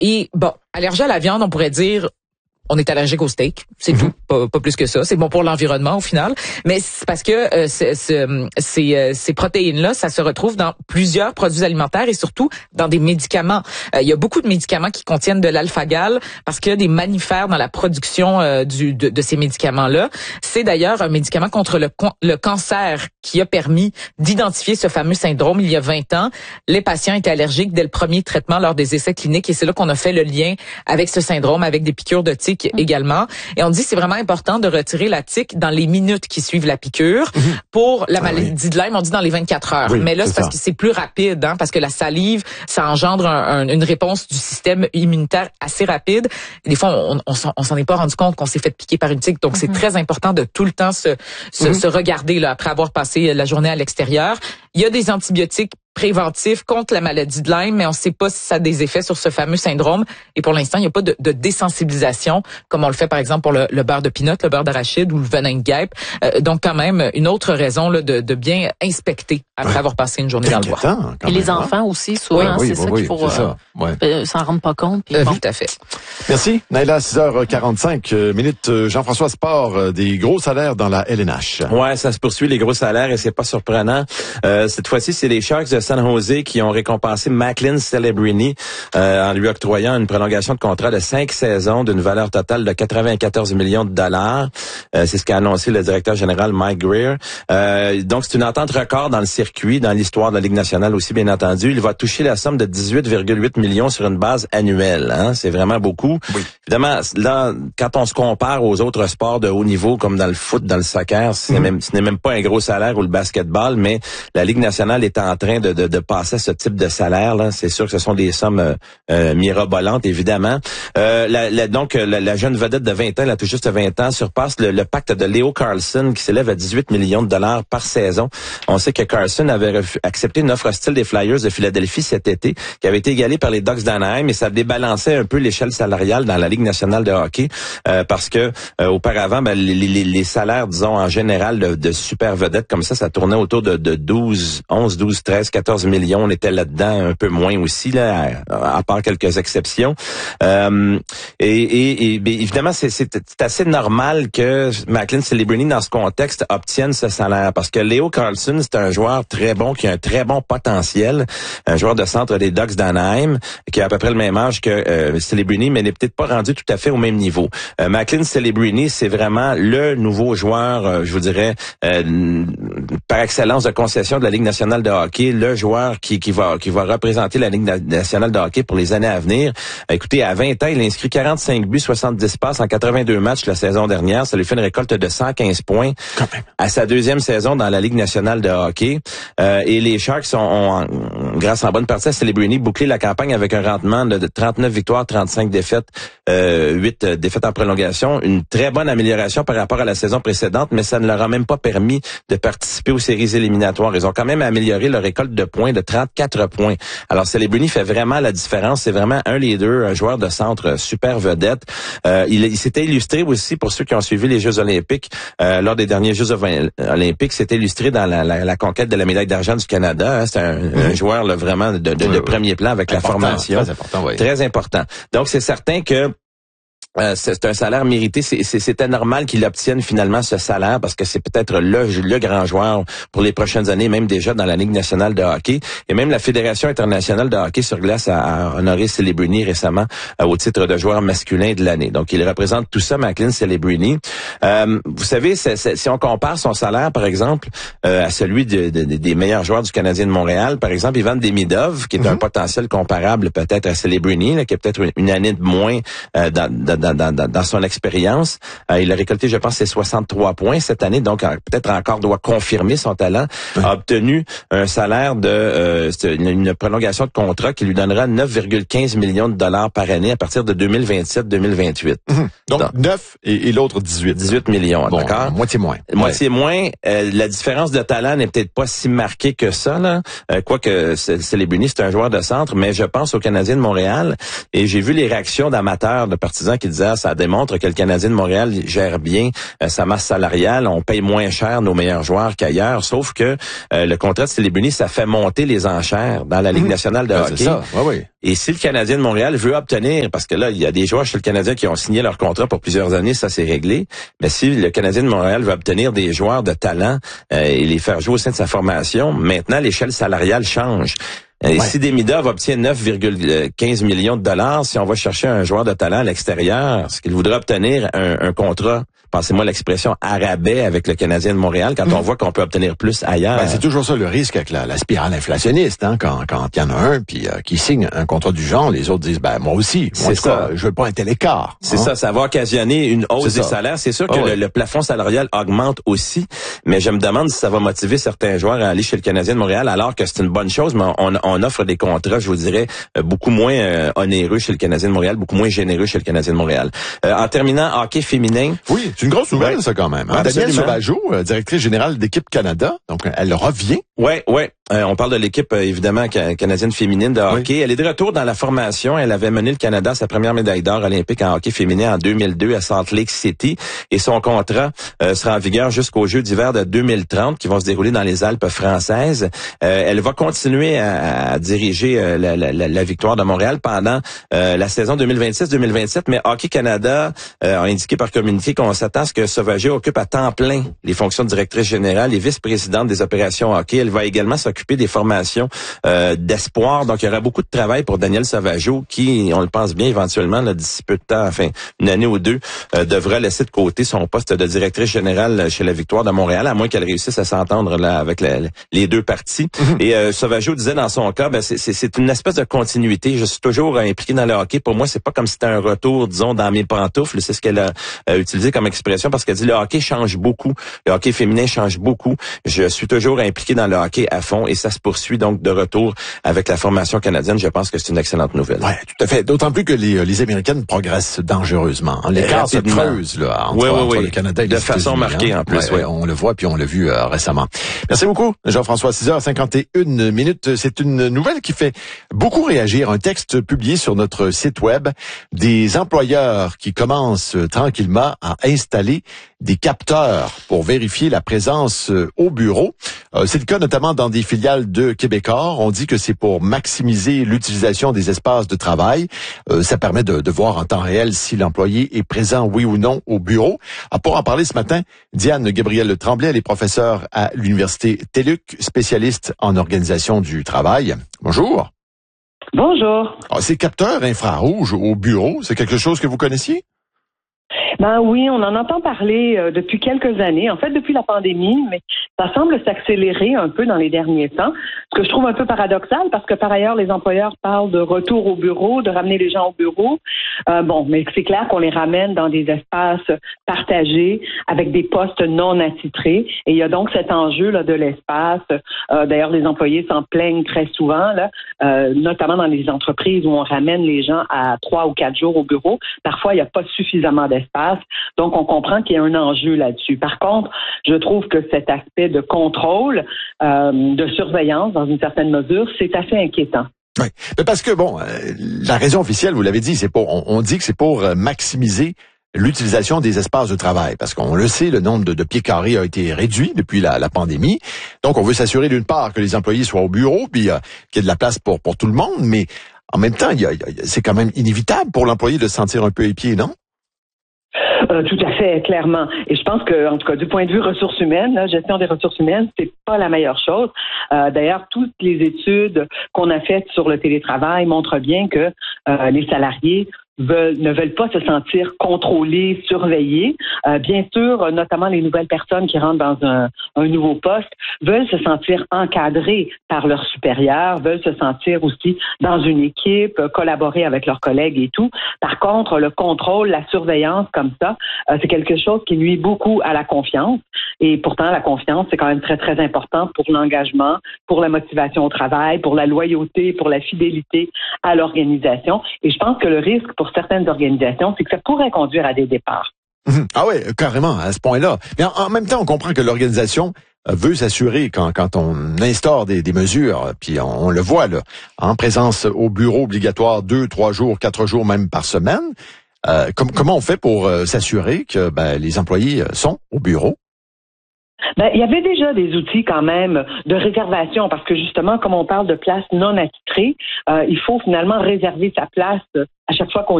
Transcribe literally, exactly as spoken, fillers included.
et bon, allergie à la viande, on pourrait dire, on est allergique au steak, c'est mm-hmm. tout, pas, pas plus que ça. C'est bon pour l'environnement au final, mais c'est parce que euh, c'est, c'est, ces, euh, ces protéines-là, ça se retrouve dans plusieurs produits alimentaires et surtout dans des médicaments. Euh, il y a beaucoup de médicaments qui contiennent de l'alpha-gal parce qu'il y a des mammifères dans la production euh, du, de, de ces médicaments-là. C'est d'ailleurs un médicament contre le, le cancer qui a permis d'identifier ce fameux syndrome il y a vingt ans. Les patients étaient allergiques dès le premier traitement lors des essais cliniques et c'est là qu'on a fait le lien avec ce syndrome, avec des piqûres de tique également. Et on dit c'est vraiment important de retirer la tique dans les minutes qui suivent la piqûre. Mm-hmm. Pour la maladie ah, oui. de Lyme, on dit dans les vingt-quatre heures. Oui, mais là, c'est, c'est parce que c'est plus rapide, hein, parce que la salive, ça engendre un, un, une réponse du système immunitaire assez rapide. Et des fois, on, on, on, on s'en est pas rendu compte qu'on s'est fait piquer par une tique. Donc, mm-hmm. c'est très important de tout le temps se, se, mm-hmm. se regarder là après avoir passé la journée à l'extérieur. Il y a des antibiotiques préventif contre la maladie de Lyme, mais on ne sait pas si ça a des effets sur ce fameux syndrome. Et pour l'instant, il n'y a pas de, de désensibilisation, comme on le fait par exemple pour le, le beurre de pinot, le beurre d'arachide ou le venin de guêpe. Euh, donc quand même, une autre raison là, de, de bien inspecter après ouais. avoir passé une journée dans le bois. Et même, les enfants hein? aussi, souvent, oui, oui, c'est oui, ça oui, qu'il faut ça. Euh, ouais. s'en rendre pas compte. Puis euh, bon. Tout à fait. Merci. Naila, six heures quarante-cinq minutes. Jean-François Sport, des gros salaires dans la L N H. Ouais, ça se poursuit, les gros salaires, et c'est pas surprenant. Euh, cette fois-ci, c'est les Sharks de San Jose qui ont récompensé Macklin Celebrini euh, en lui octroyant une prolongation de contrat de cinq saisons d'une valeur totale de quatre-vingt-quatorze millions de dollars. Euh, c'est ce qu'a annoncé le directeur général Mike Greer. Euh, donc, c'est une entente record dans le circuit, dans l'histoire de la Ligue nationale aussi, bien entendu. Il va toucher la somme de dix-huit virgule huit millions sur une base annuelle. Hein? C'est vraiment beaucoup. Oui. Évidemment, là, quand on se compare aux autres sports de haut niveau, comme dans le foot, dans le soccer, c'est mmh. même, ce n'est même pas un gros salaire ou le basketball, mais la Ligue nationale est en train de, de, de passer à ce type de salaire là, c'est sûr que ce sont des sommes euh, euh, mirobolantes évidemment. Euh, la, la, donc la, la jeune vedette de vingt ans, elle a tout juste vingt ans, surpasse le, le pacte de Leo Carlson qui s'élève à dix-huit millions de dollars par saison. On sait que Carlson avait refu- accepté une offre hostile des Flyers de Philadelphie cet été, qui avait été égalée par les Ducks d'Anaheim, et ça débalançait un peu l'échelle salariale dans la Ligue nationale de hockey euh, parce que euh, auparavant, ben, les, les, les salaires, disons en général de, de super vedettes comme ça, ça tournait autour de, de douze, onze, douze, treize, quatorze millions. On était là-dedans un peu moins aussi, là, à, à part quelques exceptions. Euh, et, et, et bien, évidemment, c'est, c'est, c'est assez normal que Macklin Celebrini, dans ce contexte, obtienne ce salaire. Parce que Leo Carlson, c'est un joueur très bon, qui a un très bon potentiel. Un joueur de centre des Ducks d'Anaheim, qui a à peu près le même âge que euh, Celebrini, mais n'est peut-être pas rendu tout à fait au même niveau. Euh, Macklin Celebrini, c'est vraiment le nouveau joueur, euh, je vous dirais, euh, par excellence de concession de la Ligue nationale de hockey, le joueur qui, qui va qui va représenter la Ligue nationale de hockey pour les années à venir. Écoutez, à vingt ans, il a inscrit quarante-cinq buts, soixante-dix passes en quatre-vingt-deux matchs la saison dernière. Ça lui fait une récolte de cent quinze points à sa deuxième saison dans la Ligue nationale de hockey. Euh, et les Sharks ont, ont, grâce en bonne partie à Celebrini, bouclé la campagne avec un rendement de trente-neuf victoires, trente-cinq défaites, euh, huit défaites en prolongation. Une très bonne amélioration par rapport à la saison précédente, mais ça ne leur a même pas permis de participer aux séries éliminatoires. Ils ont quand même amélioré leur récolte de points de trente-quatre points. Alors, Celebrini fait vraiment la différence. C'est vraiment un leader, un joueur de centre super vedette. Euh, il, il s'était illustré aussi, pour ceux qui ont suivi les Jeux olympiques, euh, lors des derniers Jeux olympiques, s'était illustré dans la, la, la conquête de la médaille d'argent du Canada. Hein. C'est un, mmh. un joueur là, vraiment de, de, de, de premier plan avec important, la formation. Très important, oui. Très important. Donc, c'est certain que Euh, c'est un salaire mérité. C'est, c'est, c'était normal qu'il obtienne finalement ce salaire parce que c'est peut-être le, le grand joueur pour les prochaines années, même déjà dans la Ligue nationale de hockey. Et même la Fédération internationale de hockey sur glace a, a honoré Celebrini récemment euh, au titre de joueur masculin de l'année. Donc, il représente tout ça, Macklin Celebrini. Euh, vous savez, c'est, c'est, si on compare son salaire, par exemple, euh, à celui de, de, de, des meilleurs joueurs du Canadien de Montréal, par exemple, Ivan Demidov, qui est mm-hmm. un potentiel comparable peut-être à Celebrini, là, qui a peut-être une, une année de moins euh, dans, dans Dans, dans, dans son expérience. Euh, il a récolté, je pense, ses soixante-trois points cette année, donc euh, peut-être encore doit confirmer son talent. Oui. A obtenu un salaire de euh, une, une prolongation de contrat qui lui donnera neuf virgule quinze millions de dollars par année à partir de deux mille vingt-sept deux mille vingt-huit. Mmh. Donc, donc neuf et, et l'autre dix-huit. dix-huit millions, bon, d'accord? Moitié moins. Moitié ouais. moins. Euh, la différence de talent n'est peut-être pas si marquée que ça, là. Euh, quoique Celebrini, c'est un joueur de centre, mais je pense au Canadien de Montréal et j'ai vu les réactions d'amateurs, de partisans qui disait, ça démontre que le Canadien de Montréal gère bien euh, sa masse salariale. On paye moins cher nos meilleurs joueurs qu'ailleurs. Sauf que euh, le contrat de Celebruni, ça fait monter les enchères dans la Ligue nationale de ouais, hockey. C'est ça. Ouais, ouais. Et si le Canadien de Montréal veut obtenir, parce que là, il y a des joueurs chez le Canadien qui ont signé leur contrat pour plusieurs années, ça c'est réglé. Mais si le Canadien de Montréal veut obtenir des joueurs de talent euh, et les faire jouer au sein de sa formation, maintenant l'échelle salariale change. Et ouais. Si Demidov obtient neuf virgule quinze millions de dollars, si on va chercher un joueur de talent à l'extérieur, ce qu'il voudrait obtenir un, un contrat, passez-moi l'expression, à rabais avec le Canadien de Montréal, quand mmh. on voit qu'on peut obtenir plus ailleurs. Ben, c'est toujours ça le risque avec la, la spirale inflationniste, hein, quand quand il y en a un puis euh, qui signe un contrat du genre, les autres disent ben moi aussi, moi, en tout cas, je veux pas un tel écart. C'est hein? ça, ça va occasionner une hausse des salaires. C'est sûr que oh, le, ouais. le plafond salarial augmente aussi, mais je me demande si ça va motiver certains joueurs à aller chez le Canadien de Montréal, alors que c'est une bonne chose, mais on, on offre des contrats, je vous dirais, beaucoup moins euh, onéreux chez le Canadien de Montréal, beaucoup moins généreux chez le Canadien de Montréal. Euh, en terminant, hockey féminin. Oui, c'est une grosse nouvelle, ouais. ça, quand même. Hein? Danielle Sauvageau, euh, directrice générale d'équipe Canada, donc elle revient. Oui, oui. Euh, on parle de l'équipe, euh, évidemment, ca- canadienne féminine de hockey. Oui. Elle est de retour dans la formation. Elle avait mené le Canada à sa première médaille d'or olympique en hockey féminin en deux mille deux à Salt Lake City. Et son contrat euh, sera en vigueur jusqu'aux Jeux d'hiver de deux mille trente qui vont se dérouler dans les Alpes françaises. Euh, elle va continuer à, à diriger euh, la, la, la victoire de Montréal pendant euh, la saison deux mille vingt-six deux mille vingt-sept. Mais Hockey Canada euh, a indiqué par communiqué qu'on s'attend à ce que Sauvageau occupe à temps plein les fonctions de directrice générale et vice-présidente des opérations hockey. Elle va également s'occuper des formations euh, d'espoir. Donc, il y aura beaucoup de travail pour Danielle Sauvageau qui, on le pense bien, éventuellement, là, d'ici peu de temps, enfin, une année ou deux, euh, devra laisser de côté son poste de directrice générale chez la Victoire de Montréal, à moins qu'elle réussisse à s'entendre là avec la, les deux parties. Mm-hmm. Et euh, Sauvageau disait dans son cas, ben, c'est, c'est, c'est une espèce de continuité. Je suis toujours impliqué dans le hockey. Pour moi, c'est pas comme si c'était un retour, disons, dans mes pantoufles. C'est ce qu'elle a euh, utilisé comme expression parce qu'elle dit le hockey change beaucoup. Le hockey féminin change beaucoup. Je suis toujours impliqué dans le hockey à fond et ça se poursuit donc de retour avec la formation canadienne. Je pense que c'est une excellente nouvelle. Oui, tout à fait. D'autant plus que les, les Américaines progressent dangereusement. L'écart se creuse là, entre, oui, oui, entre oui. le Canada et les de façon marquée hein. en plus. Ouais, oui. Ouais, on le voit puis on l'a vu euh, récemment. Merci beaucoup, Jean-François. six heures cinquante et une minutes. C'est une nouvelle qui fait beaucoup réagir. Un texte publié sur notre site web des employeurs qui commencent euh, tranquillement à installer des capteurs pour vérifier la présence euh, au bureau. Euh, c'est le cas notamment dans des filiales de Québecor. On dit que c'est pour maximiser l'utilisation des espaces de travail. Euh, ça permet de, de voir en temps réel si l'employé est présent, oui ou non, au bureau. Ah, pour en parler ce matin, Diane Gabrielle Tremblay, elle est professeure à l'Université T E L U C, spécialiste en organisation du travail. Bonjour. Bonjour. Ah, ces capteurs infrarouges au bureau, c'est quelque chose que vous connaissiez? Ben oui, on en entend parler euh, depuis quelques années, en fait depuis la pandémie, mais ça semble s'accélérer un peu dans les derniers temps, ce que je trouve un peu paradoxal parce que par ailleurs, les employeurs parlent de retour au bureau, de ramener les gens au bureau. Euh, bon, mais c'est clair qu'on les ramène dans des espaces partagés avec des postes non attitrés et il y a donc cet enjeu là de l'espace. Euh, d'ailleurs, les employés s'en plaignent très souvent, là, euh, notamment dans les entreprises où on ramène les gens à trois ou quatre jours au bureau. Parfois, il n'y a pas suffisamment d'espace. Donc, on comprend qu'il y a un enjeu là-dessus. Par contre, je trouve que cet aspect de contrôle, euh, de surveillance, dans une certaine mesure, c'est assez inquiétant. Oui, mais parce que, bon, euh, la raison officielle, vous l'avez dit, c'est pour, on, on dit que c'est pour euh, maximiser l'utilisation des espaces de travail. Parce qu'on le sait, le nombre de, de pieds carrés a été réduit depuis la, la pandémie. Donc, on veut s'assurer d'une part que les employés soient au bureau, puis euh, qu'il y ait de la place pour, pour tout le monde, mais en même temps, il y a, il y a, c'est quand même inévitable pour l'employé de se sentir un peu épié, non? Euh, tout à fait, clairement. Et je pense que, en tout cas, du point de vue ressources humaines, la gestion des ressources humaines, c'est pas la meilleure chose. Euh, d'ailleurs, toutes les études qu'on a faites sur le télétravail montrent bien que euh, les salariés veulent, ne veulent pas se sentir contrôlés, surveillés. Euh, bien sûr, notamment les nouvelles personnes qui rentrent dans un, un nouveau poste veulent se sentir encadrés par leurs supérieurs, veulent se sentir aussi dans une équipe, collaborer avec leurs collègues et tout. Par contre, le contrôle, la surveillance comme ça, euh, c'est quelque chose qui nuit beaucoup à la confiance. Et pourtant, la confiance, c'est quand même très, très important pour l'engagement, pour la motivation au travail, pour la loyauté, pour la fidélité à l'organisation. Et je pense que le risque pour certaines organisations, c'est que ça pourrait conduire à des départs. Mmh. Ah oui, carrément, à ce point-là. Mais en, en même temps, on comprend que l'organisation veut s'assurer quand, quand on instaure des, des mesures, puis on, on le voit là, en présence au bureau obligatoire deux, trois jours, quatre jours même par semaine, Euh, com- comment on fait pour euh, s'assurer que ben, les employés sont au bureau? Ben, il y avait déjà des outils quand même de réservation parce que justement, comme on parle de places non attitrées, euh, il faut finalement réserver sa place à chaque fois qu'on